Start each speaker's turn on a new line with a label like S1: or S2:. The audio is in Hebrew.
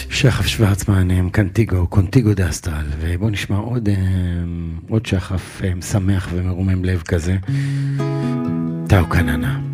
S1: שחף שוורצמן, קונטיגו דאסטרל, ובואו נשמע עוד שחף משמח ומרומם לב כזה, טאו קננה.